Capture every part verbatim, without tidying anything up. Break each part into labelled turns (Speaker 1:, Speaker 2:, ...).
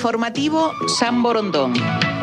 Speaker 1: Informativo San Borondón.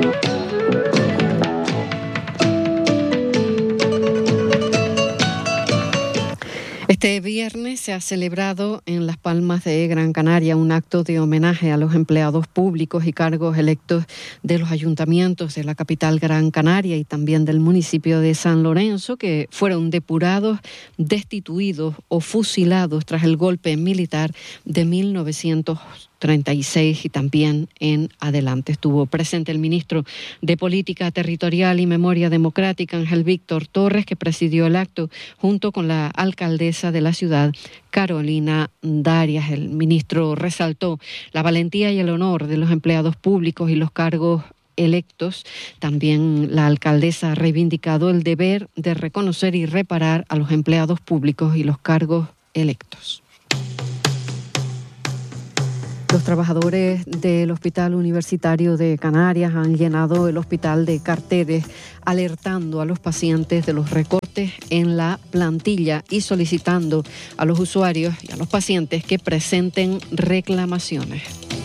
Speaker 2: Este viernes se ha celebrado en Las Palmas de Gran Canaria un acto de homenaje a los empleados públicos y cargos electos de los ayuntamientos de la capital Gran Canaria y también del municipio de San Lorenzo, que fueron depurados, destituidos o fusilados tras el golpe militar de mil novecientos treinta y seis y también en adelante. Estuvo presente el ministro de Política Territorial y Memoria Democrática, Ángel Víctor Torres, que presidió el acto junto con la alcaldesa de la ciudad, Carolina Darias. El ministro resaltó la valentía y el honor de los empleados públicos y los cargos electos. También la alcaldesa ha reivindicado el deber de reconocer y reparar a los empleados públicos y los cargos electos. Los trabajadores del Hospital Universitario de Canarias han llenado el hospital de carteles alertando a los pacientes de los recortes en la plantilla y solicitando a los usuarios y a los pacientes que presenten reclamaciones.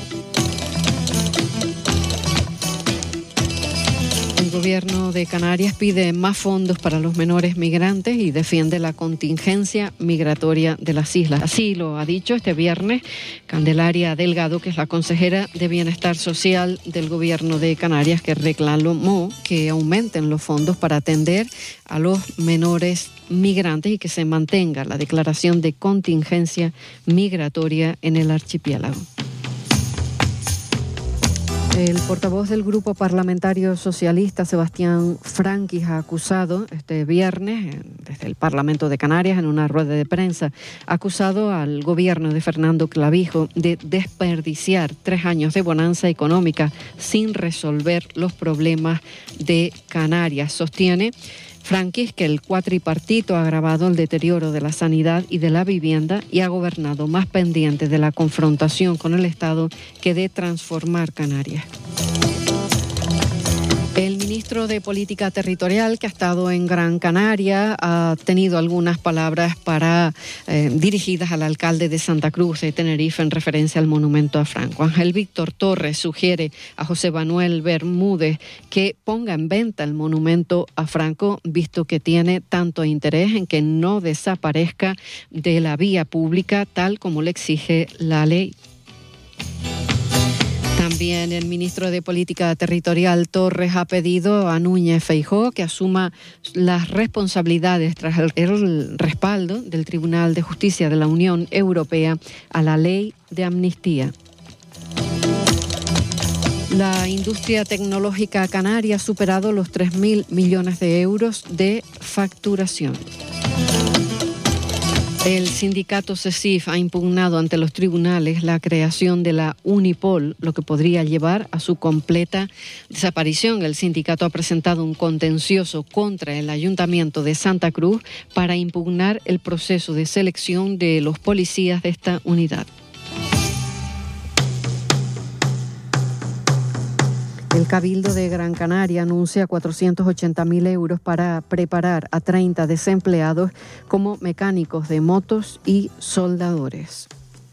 Speaker 2: El gobierno de Canarias pide más fondos para los menores migrantes y defiende la contingencia migratoria de las islas. Así lo ha dicho este viernes Candelaria Delgado, que es la consejera de Bienestar Social del gobierno de Canarias, que reclamó que aumenten los fondos para atender a los menores migrantes y que se mantenga la declaración de contingencia migratoria en el archipiélago. El portavoz del Grupo Parlamentario Socialista, Sebastián Franquis, ha acusado este viernes desde el Parlamento de Canarias en una rueda de prensa, ha acusado al gobierno de Fernando Clavijo de desperdiciar tres años de bonanza económica sin resolver los problemas de Canarias. Sostiene Franquis que el cuatripartito ha agravado el deterioro de la sanidad y de la vivienda y ha gobernado más pendiente de la confrontación con el Estado que de transformar Canarias. El ministro de Política Territorial, que ha estado en Gran Canaria, ha tenido algunas palabras para eh, dirigidas al alcalde de Santa Cruz de Tenerife en referencia al monumento a Franco. Ángel Víctor Torres sugiere a José Manuel Bermúdez que ponga en venta el monumento a Franco, visto que tiene tanto interés en que no desaparezca de la vía pública, tal como le exige la ley. También el ministro de Política Territorial, Torres, ha pedido a Núñez Feijóo que asuma las responsabilidades tras el, el respaldo del Tribunal de Justicia de la Unión Europea a la ley de amnistía. La industria tecnológica canaria ha superado los tres mil millones de euros de facturación. El sindicato CESIF ha impugnado ante los tribunales la creación de la Unipol, lo que podría llevar a su completa desaparición. El sindicato ha presentado un contencioso contra el Ayuntamiento de Santa Cruz para impugnar el proceso de selección de los policías de esta unidad. El Cabildo de Gran Canaria anuncia cuatrocientos ochenta mil euros para preparar a treinta desempleados como mecánicos de motos y soldadores.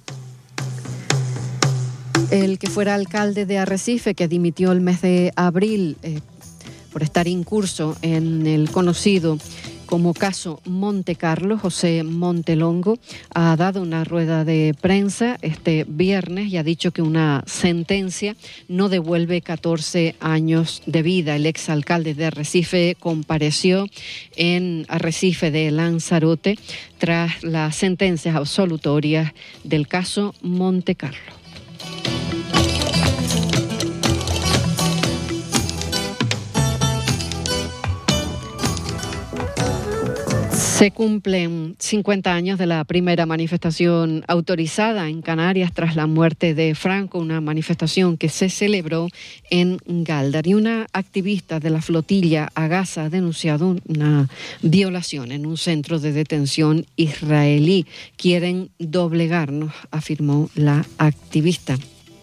Speaker 2: El que fuera alcalde de Arrecife, que dimitió el mes de abril eh, por estar incurso en el conocido como caso Monte Carlo, José Montelongo, ha dado una rueda de prensa este viernes y ha dicho que una sentencia no devuelve catorce años de vida. El exalcalde de Arrecife compareció en Arrecife de Lanzarote tras las sentencias absolutorias del caso Monte Carlo. Se cumplen cincuenta años de la primera manifestación autorizada en Canarias tras la muerte de Franco, una manifestación que se celebró en Galdar. Y una activista de la flotilla Agasa ha denunciado una violación en un centro de detención israelí. Quieren doblegarnos, afirmó la activista.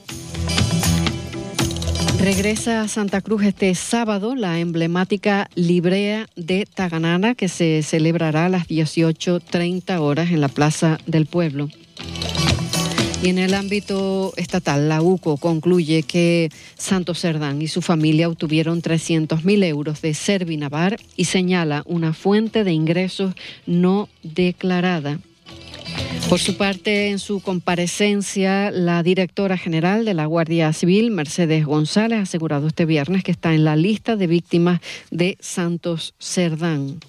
Speaker 2: Regresa a Santa Cruz este sábado la emblemática Librea de Taganana, que se celebrará a las dieciocho treinta horas en la Plaza del Pueblo. Y Y en el ámbito estatal, la U C O concluye que Santos Cerdán y su familia obtuvieron trescientos mil euros de Servinavar y señala una fuente de ingresos no declarada. Por su parte, en su comparecencia, la directora general de la Guardia Civil, Mercedes González, ha asegurado este viernes que está en la lista de víctimas de Santos Cerdán.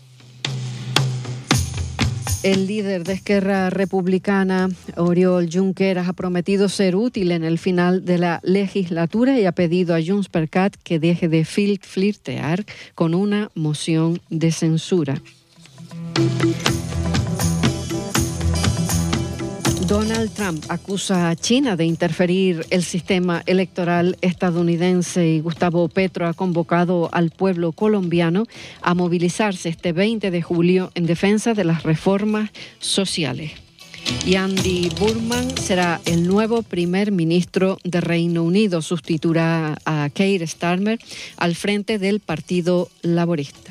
Speaker 2: El líder de Esquerra Republicana, Oriol Junqueras, ha prometido ser útil en el final de la legislatura y ha pedido a Junts per Cat que deje de flirtear con una moción de censura. Donald Trump acusa a China de interferir el sistema electoral estadounidense y Gustavo Petro ha convocado al pueblo colombiano a movilizarse este veinte de julio en defensa de las reformas sociales. Y Andy Burnham será el nuevo primer ministro de Reino Unido, sustituirá a Keir Starmer al frente del Partido Laborista.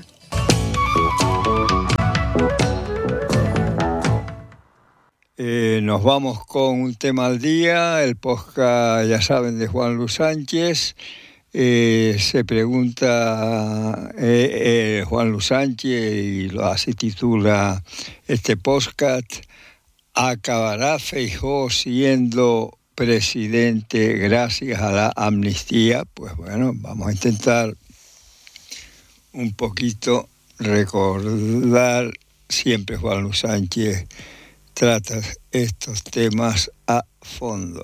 Speaker 3: Eh, nos vamos con un tema al día, el podcast, ya saben, de Juan Luis Sánchez. Eh, se pregunta eh, eh, Juan Luis Sánchez, y lo así titula este podcast: ¿acabará Feijóo siendo presidente gracias a la amnistía? Pues bueno, vamos a intentar un poquito recordar. Siempre Juan Luis Sánchez trata estos temas a fondo.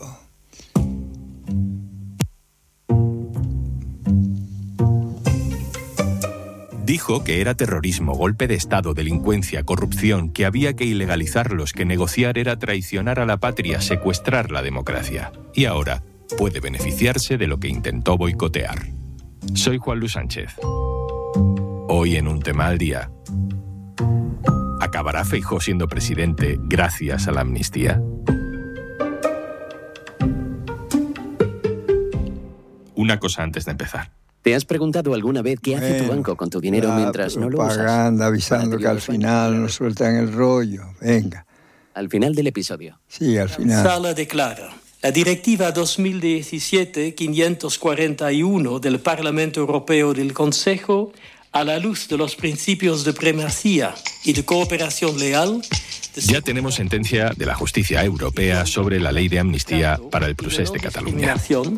Speaker 4: Dijo que era terrorismo, golpe de Estado, delincuencia, corrupción, que había que ilegalizarlos, que negociar era traicionar a la patria, secuestrar la democracia. Y ahora puede beneficiarse de lo que intentó boicotear. Soy Juan Luis Sánchez. Hoy en un tema al día. ¿Acabará Feijóo siendo presidente gracias a la amnistía? Una cosa antes de empezar.
Speaker 5: ¿Te has preguntado alguna vez qué hace
Speaker 3: Bueno,
Speaker 5: tu banco con tu dinero mientras no lo usas?
Speaker 3: Propaganda avisando que al final nos sueltan el rollo. Venga.
Speaker 5: Al final del episodio.
Speaker 3: Sí, al final.
Speaker 6: Sala declara. La Directiva dos mil diecisiete quinientos cuarenta y uno del Parlamento Europeo del Consejo, a la luz de los principios de primacía y de cooperación leal...
Speaker 4: Ya tenemos sentencia de la justicia europea sobre la ley de amnistía para el procés de Cataluña.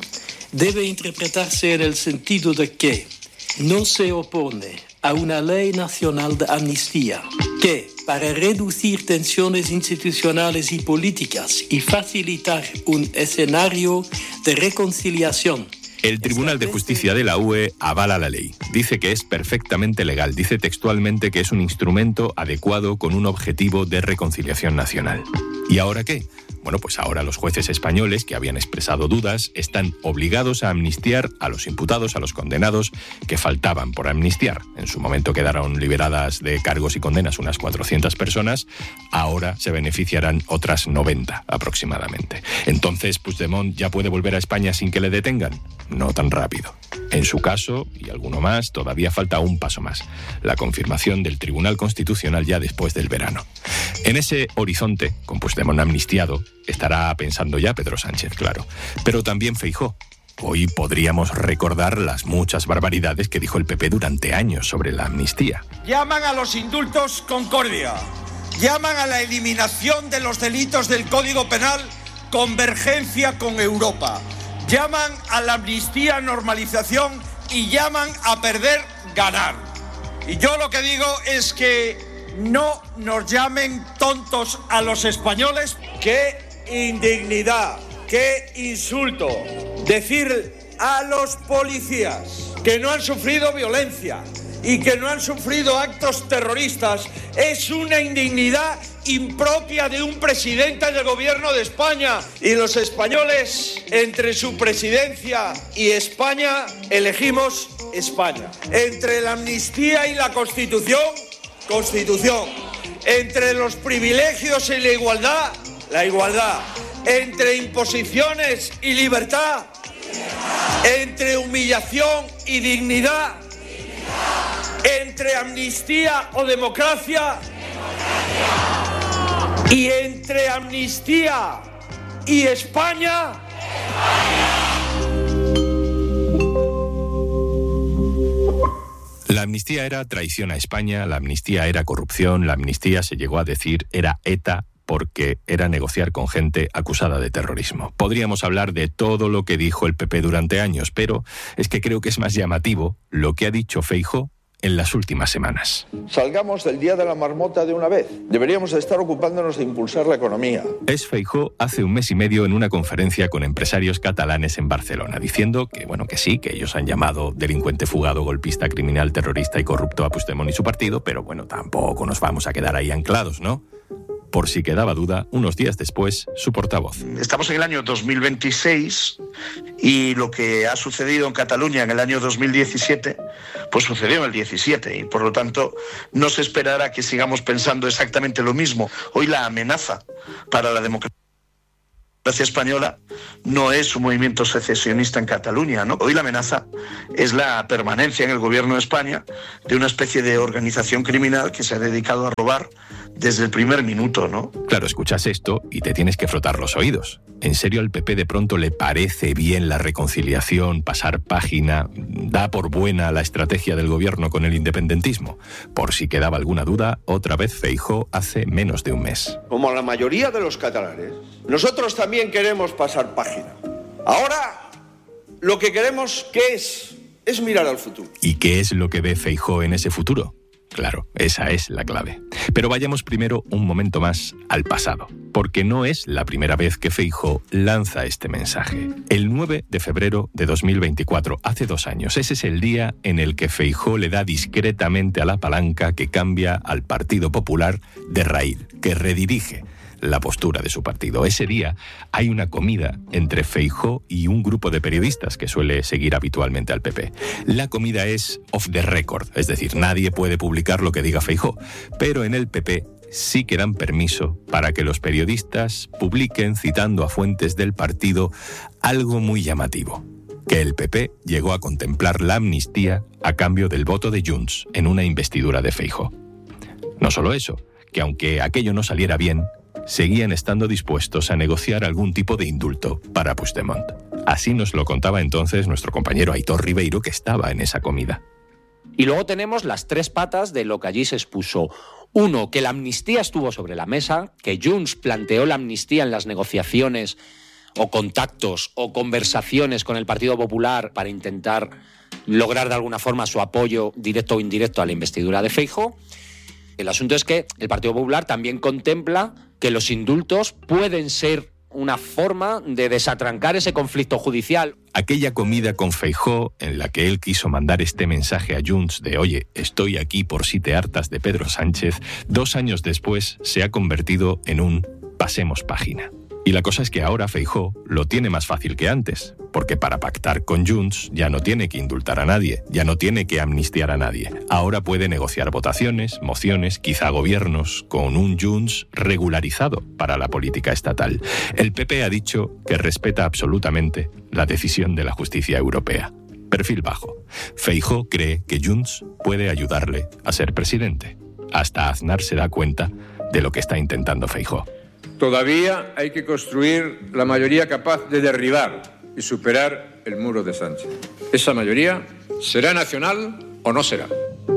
Speaker 6: Debe interpretarse en el sentido de que no se opone a una ley nacional de amnistía que, para reducir tensiones institucionales y políticas y facilitar un escenario de reconciliación.
Speaker 4: El Tribunal de Justicia de la U E avala la ley. Dice que es perfectamente legal. Dice textualmente que es un instrumento adecuado con un objetivo de reconciliación nacional. ¿Y ahora qué? Bueno, pues ahora los jueces españoles que habían expresado dudas están obligados a amnistiar a los imputados, a los condenados que faltaban por amnistiar. En su momento quedaron liberadas de cargos y condenas unas cuatrocientas personas, ahora se beneficiarán otras noventa aproximadamente. Entonces, ¿Puigdemont ya puede volver a España sin que le detengan? No tan rápido. En su caso, y alguno más, todavía falta un paso más: la confirmación del Tribunal Constitucional ya después del verano. En ese horizonte, con Puigdemont amnistiado, estará pensando ya Pedro Sánchez, claro, pero también Feijóo. Hoy podríamos recordar las muchas barbaridades que dijo el P P durante años sobre la amnistía.
Speaker 7: Llaman a los indultos concordia, llaman a la eliminación de los delitos del Código Penal convergencia con Europa, llaman a la amnistía normalización y llaman a perder ganar. Y yo lo que digo es que no nos llamen tontos a los españoles. ¡Qué indignidad! ¡Qué insulto! Decir a los policías que no han sufrido violencia y que no han sufrido actos terroristas es una indignidad impropia de un presidente del gobierno de España. Y los españoles, entre su presidencia y España, elegimos España. Entre la amnistía y la Constitución, Constitución. Entre los privilegios y la igualdad, la igualdad. Entre imposiciones y libertad, entre humillación y dignidad, entre amnistía o democracia, y entre amnistía y España.
Speaker 4: La amnistía era traición a España, la amnistía era corrupción, la amnistía, se llegó a decir, era ETA, porque era negociar con gente acusada de terrorismo. Podríamos hablar de todo lo que dijo el P P durante años, pero es que creo que es más llamativo lo que ha dicho Feijóo en las últimas semanas.
Speaker 8: Salgamos del día de la marmota de una vez. Deberíamos estar ocupándonos de impulsar la economía.
Speaker 4: Es Feijóo hace un mes y medio en una conferencia con empresarios catalanes en Barcelona, diciendo que, bueno, que sí, que ellos han llamado delincuente fugado, golpista, criminal, terrorista y corrupto a Puigdemont y su partido, pero bueno, tampoco nos vamos a quedar ahí anclados, ¿no? Por si quedaba duda, unos días después, su portavoz.
Speaker 9: Estamos en el año dos mil veintiséis y lo que ha sucedido en Cataluña en el año dos mil diecisiete, pues sucedió en el diecisiete y por lo tanto no se esperará que sigamos pensando exactamente lo mismo. Hoy la amenaza para la democracia española no es un movimiento secesionista en Cataluña, ¿no? Hoy la amenaza es la permanencia en el gobierno de España de una especie de organización criminal que se ha dedicado a robar desde el primer minuto, ¿no?
Speaker 4: Claro, escuchas esto y te tienes que frotar los oídos. ¿En serio al P P de pronto le parece bien la reconciliación, pasar página, da por buena la estrategia del gobierno con el independentismo? Por si quedaba alguna duda, otra vez Feijóo hace menos de un mes.
Speaker 8: Como la mayoría de los catalanes, nosotros también queremos pasar página. Ahora, lo que queremos, ¿qué es? Es mirar al futuro.
Speaker 4: ¿Y qué es lo que ve Feijóo en ese futuro? Claro, esa es la clave. Pero vayamos primero un momento más al pasado, porque no es la primera vez que Feijóo lanza este mensaje. El nueve de febrero de dos mil veinticuatro, hace dos años, ese es el día en el que Feijóo le da discretamente a la palanca que cambia al Partido Popular de raíl, que redirige la postura de su partido. Ese día hay una comida entre Feijóo y un grupo de periodistas que suele seguir habitualmente al P P. La comida es off the record, es decir, nadie puede publicar lo que diga Feijóo, pero en el P P sí que dan permiso para que los periodistas publiquen, citando a fuentes del partido, algo muy llamativo: que el P P llegó a contemplar la amnistía a cambio del voto de Junts en una investidura de Feijóo. No solo eso, que aunque aquello no saliera bien, seguían estando dispuestos a negociar algún tipo de indulto para Puigdemont. Así nos lo contaba entonces nuestro compañero Aitor Ribeiro, que estaba en esa comida.
Speaker 10: Y luego tenemos las tres patas de lo que allí se expuso. Uno, que la amnistía estuvo sobre la mesa, que Junts planteó la amnistía en las negociaciones o contactos o conversaciones con el Partido Popular para intentar lograr de alguna forma su apoyo directo o indirecto a la investidura de Feijóo. El asunto es que el Partido Popular también contempla que los indultos pueden ser una forma de desatrancar ese conflicto judicial.
Speaker 4: Aquella comida con Feijóo, en la que él quiso mandar este mensaje a Junts de «Oye, estoy aquí por si te hartas de Pedro Sánchez», dos años después se ha convertido en un «pasemos página». Y la cosa es que ahora Feijóo lo tiene más fácil que antes, porque para pactar con Junts ya no tiene que indultar a nadie, ya no tiene que amnistiar a nadie. Ahora puede negociar votaciones, mociones, quizá gobiernos, con un Junts regularizado para la política estatal. El P P ha dicho que respeta absolutamente la decisión de la justicia europea. Perfil bajo. Feijóo cree que Junts puede ayudarle a ser presidente. Hasta Aznar se da cuenta de lo que está intentando Feijóo.
Speaker 11: Todavía hay que construir la mayoría capaz de derribar y superar el muro de Sánchez. Esa mayoría será nacional o no será.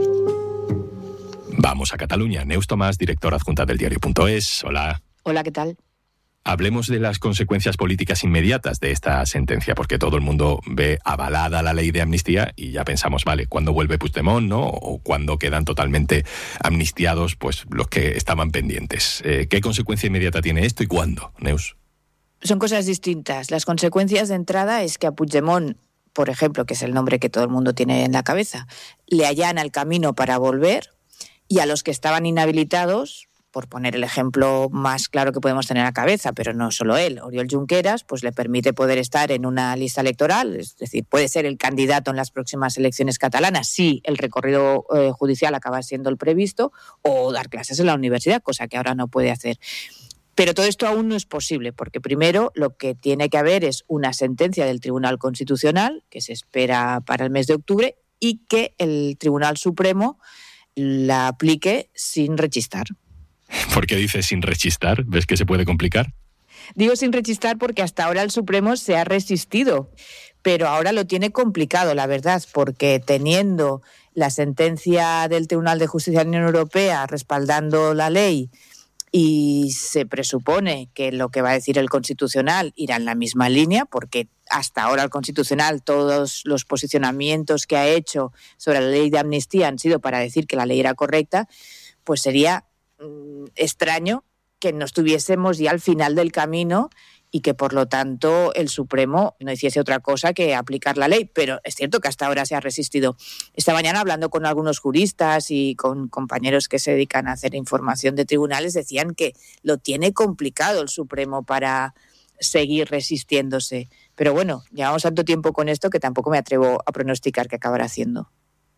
Speaker 4: Vamos a Cataluña. Neus Tomás, directora adjunta del diario punto es. Hola.
Speaker 12: Hola, ¿qué tal?
Speaker 4: Hablemos de las consecuencias políticas inmediatas de esta sentencia, porque todo el mundo ve avalada la ley de amnistía y ya pensamos, vale, ¿cuándo vuelve Puigdemont, no? O ¿cuándo quedan totalmente amnistiados pues los que estaban pendientes? Eh, ¿Qué consecuencia inmediata tiene esto y cuándo, Neus?
Speaker 12: Son cosas distintas. Las consecuencias de entrada es que a Puigdemont, por ejemplo, que es el nombre que todo el mundo tiene en la cabeza, le allana el camino para volver, y a los que estaban inhabilitados, por poner el ejemplo más claro que podemos tener a la cabeza, pero no solo él, Oriol Junqueras, pues le permite poder estar en una lista electoral, es decir, puede ser el candidato en las próximas elecciones catalanas si el recorrido eh, judicial acaba siendo el previsto, o dar clases en la universidad, cosa que ahora no puede hacer. Pero todo esto aún no es posible, porque primero lo que tiene que haber es una sentencia del Tribunal Constitucional, que se espera para el mes de octubre, y que el Tribunal Supremo la aplique sin rechistar.
Speaker 4: ¿Por qué dices sin rechistar? ¿Ves que se puede complicar?
Speaker 12: Digo sin rechistar porque hasta ahora el Supremo se ha resistido, pero ahora lo tiene complicado, la verdad, porque teniendo la sentencia del Tribunal de Justicia de la Unión Europea respaldando la ley y se presupone que lo que va a decir el Constitucional irá en la misma línea, porque hasta ahora el Constitucional, todos los posicionamientos que ha hecho sobre la ley de amnistía han sido para decir que la ley era correcta, pues sería mmm, extraño que no estuviésemos ya al final del camino y que, por lo tanto, el Supremo no hiciese otra cosa que aplicar la ley. Pero es cierto que hasta ahora se ha resistido. Esta mañana, hablando con algunos juristas y con compañeros que se dedican a hacer información de tribunales, decían que lo tiene complicado el Supremo para seguir resistiéndose. Pero bueno, llevamos tanto tiempo con esto que tampoco me atrevo a pronosticar qué acabará haciendo.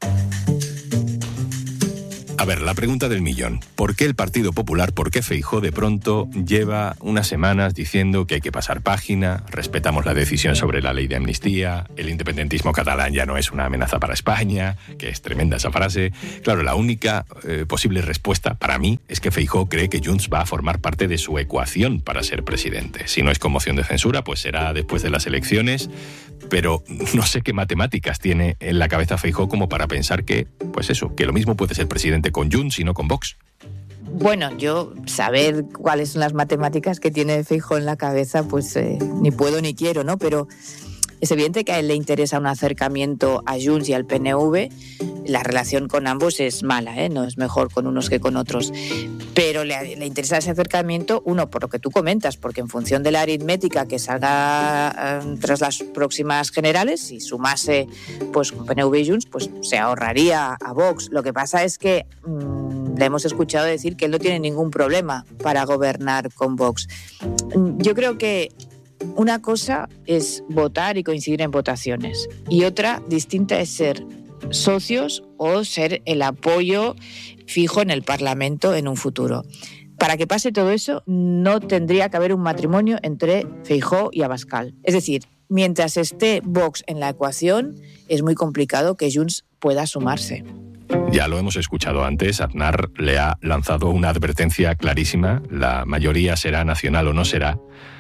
Speaker 4: A ver, la pregunta del millón. ¿Por qué el Partido Popular, por qué Feijóo de pronto lleva unas semanas diciendo que hay que pasar página, respetamos la decisión sobre la ley de amnistía, el independentismo catalán ya no es una amenaza para España, que es tremenda esa frase? Claro, la única eh, posible respuesta para mí es que Feijóo cree que Junts va a formar parte de su ecuación para ser presidente. Si no es con moción de censura, pues será después de las elecciones, pero no sé qué matemáticas tiene en la cabeza Feijóo como para pensar que, pues eso, que lo mismo puede ser presidente con Junts y no con Vox.
Speaker 12: Bueno, yo saber cuáles son las matemáticas que tiene Feijóo en la cabeza, pues eh, ni puedo ni quiero, ¿no? Pero es evidente que a él le interesa un acercamiento a Junts y al P N V. La relación con ambos es mala, ¿eh? No es mejor con unos que con otros. Pero le, le interesa ese acercamiento, uno, por lo que tú comentas, porque en función de la aritmética que salga eh, tras las próximas generales, si sumase pues, con P N V y Junts, pues se ahorraría a Vox. Lo que pasa es que mmm, le hemos escuchado decir que él no tiene ningún problema para gobernar con Vox. Yo creo que una cosa es votar y coincidir en votaciones, y otra distinta es ser socios o ser el apoyo fijo en el Parlamento en un futuro. Para que pase todo eso, no tendría que haber un matrimonio entre Feijóo y Abascal. Es decir, mientras esté Vox en la ecuación, es muy complicado que Junts pueda sumarse.
Speaker 4: Ya lo hemos escuchado antes, Aznar le ha lanzado una advertencia clarísima: la mayoría será nacional o no será.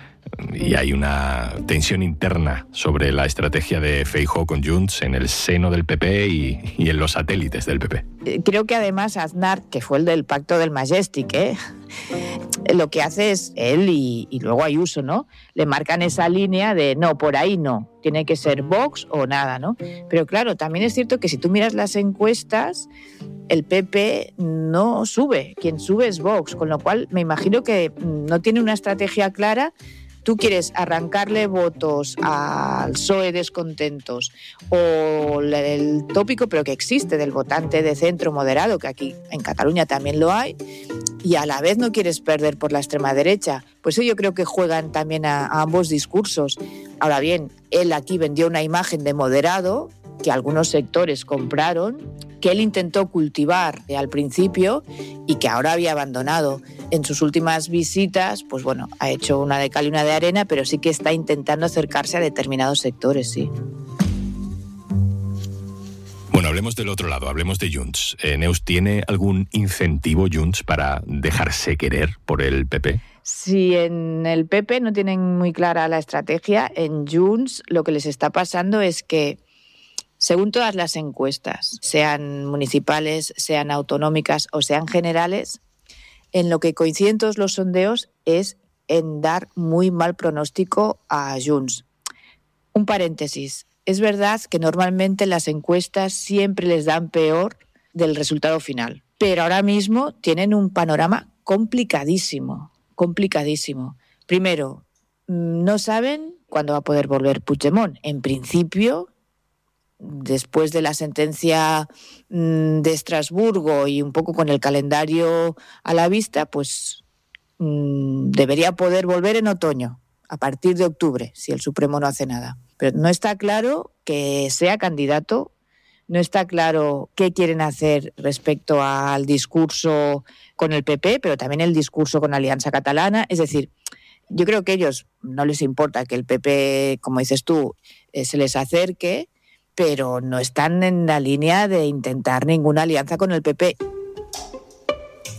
Speaker 4: Y hay una tensión interna sobre la estrategia de Feijóo con Junts en el seno del P P y, y en los satélites del P P.
Speaker 12: Creo que además Aznar, que fue el del pacto del Majestic, ¿eh? lo que hace es él y, y luego Ayuso, ¿no? Le marcan esa línea de no, por ahí no, tiene que ser Vox o nada, ¿no? Pero claro, también es cierto que si tú miras las encuestas, el P P no sube, quien sube es Vox, con lo cual me imagino que no tiene una estrategia clara. Tú quieres arrancarle votos al P S O E descontentos o el tópico, pero que existe, del votante de centro moderado, que aquí en Cataluña también lo hay, y a la vez no quieres perder por la extrema derecha. Pues eso yo creo que juegan también a, a ambos discursos. Ahora bien, él aquí vendió una imagen de moderado que algunos sectores compraron, que él intentó cultivar al principio y que ahora había abandonado. En sus últimas visitas, pues bueno, ha hecho una de cal y una de arena, pero sí que está intentando acercarse a determinados sectores, sí.
Speaker 4: Bueno, hablemos del otro lado, hablemos de Junts. Eh, Neus, ¿tiene algún incentivo Junts para dejarse querer por el P P?
Speaker 12: Si en el P P no tienen muy clara la estrategia, en Junts lo que les está pasando es que, según todas las encuestas, sean municipales, sean autonómicas o sean generales, en lo que coinciden todos los sondeos es en dar muy mal pronóstico a Junts. Un paréntesis. Es verdad que normalmente las encuestas siempre les dan peor del resultado final, pero ahora mismo tienen un panorama complicadísimo, complicadísimo. Primero, no saben cuándo va a poder volver Puigdemont. En principio, después de la sentencia de Estrasburgo y un poco con el calendario a la vista, pues debería poder volver en otoño, a partir de octubre, si el Supremo no hace nada. Pero no está claro que sea candidato, no está claro qué quieren hacer respecto al discurso con el P P, pero también el discurso con Alianza Catalana. Es decir, yo creo que a ellos no les importa que el P P, como dices tú, eh, se les acerque, pero no están en la línea de intentar ninguna alianza con el P P.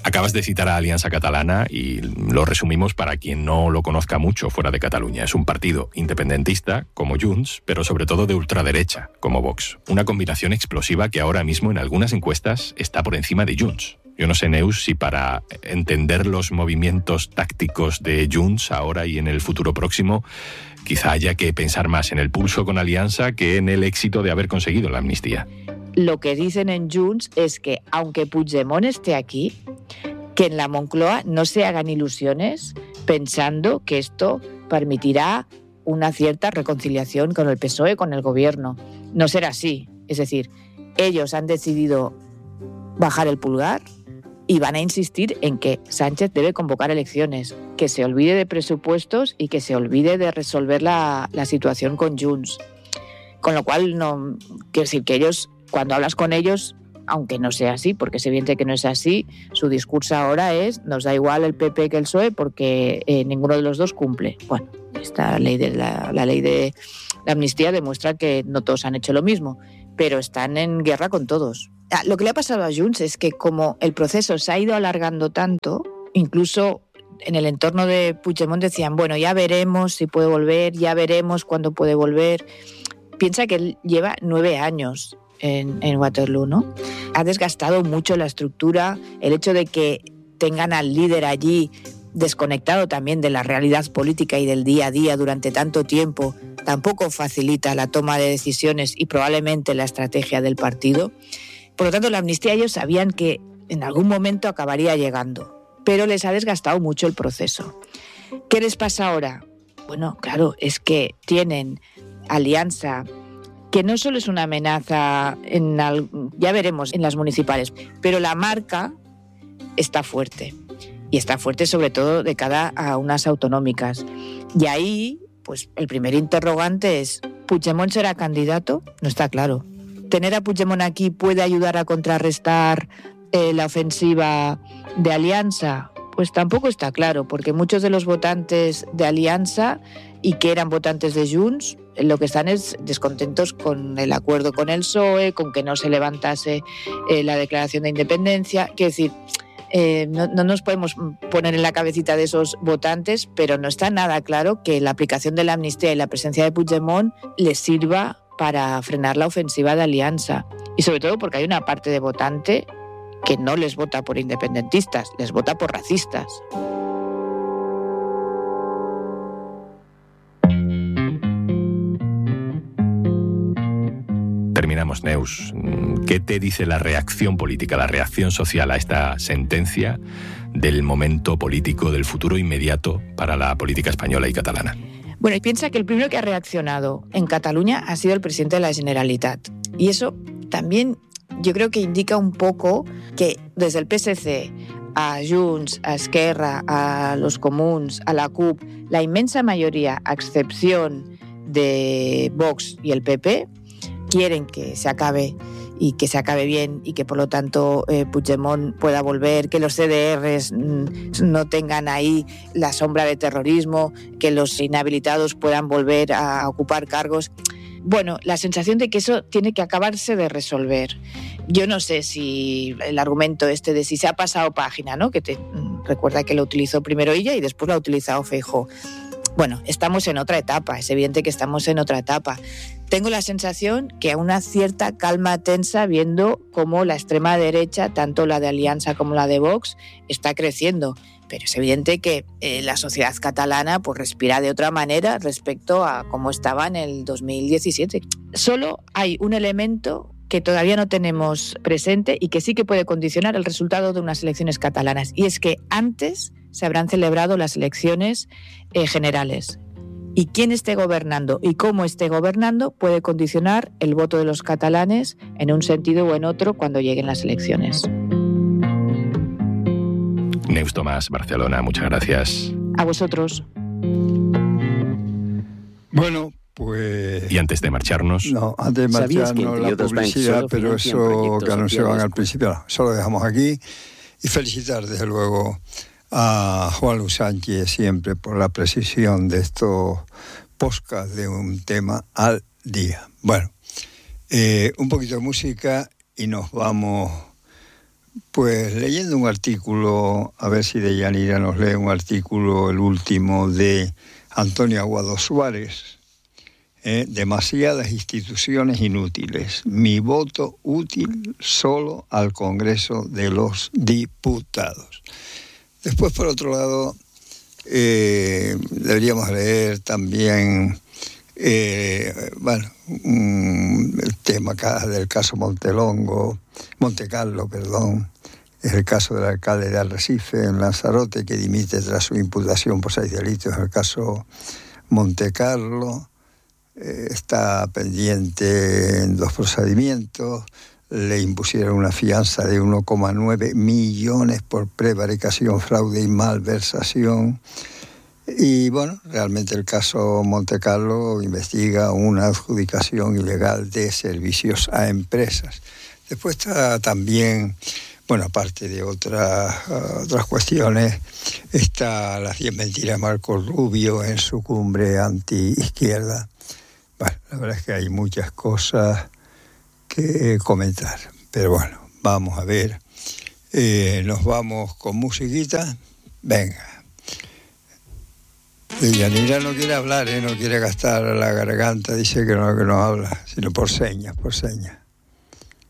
Speaker 4: Acabas de citar a Alianza Catalana y lo resumimos para quien no lo conozca mucho fuera de Cataluña. Es un partido independentista, como Junts, pero sobre todo de ultraderecha, como Vox. Una combinación explosiva que ahora mismo en algunas encuestas está por encima de Junts. Yo no sé, Neus, si para entender los movimientos tácticos de Junts ahora y en el futuro próximo, quizá haya que pensar más en el pulso con Alianza que en el éxito de haber conseguido la amnistía.
Speaker 12: Lo que dicen en Junts es que, aunque Puigdemont esté aquí, que en la Moncloa no se hagan ilusiones pensando que esto permitirá una cierta reconciliación con el P S O E, con el gobierno. No será así. Es decir, ellos han decidido bajar el pulgar y van a insistir en que Sánchez debe convocar elecciones, que se olvide de presupuestos y que se olvide de resolver la, la situación con Junts. Con lo cual, no, quiero decir que ellos, cuando hablas con ellos, aunque no sea así, porque es evidente que no es así, su discurso ahora es, nos da igual el P P que el P S O E porque eh, ninguno de los dos cumple. Bueno, esta ley de la, la ley de la amnistía demuestra que no todos han hecho lo mismo, pero están en guerra con todos. Ah, lo que le ha pasado a Junts es que como el proceso se ha ido alargando tanto, incluso en el entorno de Puigdemont decían, bueno, ya veremos si puede volver, ya veremos cuándo puede volver. Piensa que él lleva nueve años en, en Waterloo, ¿no? Ha desgastado mucho la estructura, el hecho de que tengan al líder allí desconectado también de la realidad política y del día a día durante tanto tiempo, tampoco facilita la toma de decisiones y probablemente la estrategia del partido. Por lo tanto, la amnistía ellos sabían que en algún momento acabaría llegando, pero les ha desgastado mucho el proceso. ¿Qué les pasa ahora? Bueno, claro, es que tienen Alianza, que no solo es una amenaza, en al, ya veremos en las municipales, pero la marca está fuerte. Y está fuerte sobre todo de cara a unas autonómicas. Y ahí, pues el primer interrogante es, ¿Puigdemont será candidato? No está claro. ¿Tener a Puigdemont aquí puede ayudar a contrarrestar eh, la ofensiva de Alianza? Pues tampoco está claro, porque muchos de los votantes de Alianza y que eran votantes de Junts, lo que están es descontentos con el acuerdo con el P S O E, con que no se levantase eh, la declaración de independencia. Quiero decir, eh, no, no nos podemos poner en la cabecita de esos votantes, pero no está nada claro que la aplicación de la amnistía y la presencia de Puigdemont les sirva para frenar la ofensiva de Alianza. Y sobre todo porque hay una parte de votante que no les vota por independentistas, les vota por racistas.
Speaker 4: Terminamos, Neus. ¿Qué te dice la reacción política, la reacción social a esta sentencia del momento político, del futuro inmediato para la política española y catalana?
Speaker 12: Bueno, y piensa que el primero que ha reaccionado en Cataluña ha sido el presidente de la Generalitat. Y eso también yo creo que indica un poco que desde el P S C a Junts, a Esquerra, a los Comuns, a la C U P, la inmensa mayoría, a excepción de Vox y el P P, quieren que se acabe y que se acabe bien y que por lo tanto eh, Puigdemont pueda volver, que los C D Rs mm, no tengan ahí la sombra de terrorismo, que los inhabilitados puedan volver a ocupar cargos. Bueno, la sensación de que eso tiene que acabarse de resolver. Yo no sé si el argumento este de si se ha pasado página, ¿no? Que te, recuerda que lo utilizó primero ella y después lo ha utilizado Feijóo. Bueno, estamos en otra etapa, es evidente que estamos en otra etapa. Tengo la sensación que hay una cierta calma tensa viendo cómo la extrema derecha, tanto la de Alianza como la de Vox, está creciendo. Pero es evidente que eh, la sociedad catalana pues, respira de otra manera respecto a cómo estaba en el dos mil diecisiete. Solo hay un elemento que todavía no tenemos presente y que sí que puede condicionar el resultado de unas elecciones catalanas. Y es que antes se habrán celebrado las elecciones eh, generales. Y quién esté gobernando y cómo esté gobernando puede condicionar el voto de los catalanes en un sentido o en otro cuando lleguen las elecciones.
Speaker 4: Neus Tomàs, Barcelona, muchas gracias.
Speaker 12: A vosotros.
Speaker 3: Bueno, pues...
Speaker 4: Y antes de marcharnos...
Speaker 3: No, antes de marcharnos la publicidad, pero eso que anunciaban al principio, no, eso lo dejamos aquí. Y felicitar, desde luego, a Juan Luis Sánchez siempre por la precisión de estos podcasts de un tema al día. Bueno, eh, un poquito de música y nos vamos Pues leyendo un artículo, a ver si Deyanira nos lee un artículo, el último, de Antonio Aguado Suárez, eh, demasiadas instituciones inútiles, mi voto útil solo al Congreso de los Diputados. Después, por otro lado, eh, deberíamos leer también eh, bueno, um, el tema acá del caso Montelongo, Montecarlo, perdón, es el caso del alcalde de Arrecife, en Lanzarote, que dimite tras su imputación por seis delitos en el caso Montecarlo. Eh, está pendiente en dos procedimientos. Le impusieron una fianza de uno coma nueve millones por prevaricación, fraude y malversación. Y bueno, realmente el caso Montecarlo investiga una adjudicación ilegal de servicios a empresas. Después está también, bueno, aparte de otras, uh, otras cuestiones, está las diez mentiras de Marco Rubio en su cumbre anti-izquierda. Bueno, la verdad es que hay muchas cosas que comentar. Pero bueno, vamos a ver. Eh, nos vamos con musiquita. Venga. Deyanira no quiere hablar, ¿eh? No quiere gastar la garganta, dice que no, que no habla, sino por señas, por señas.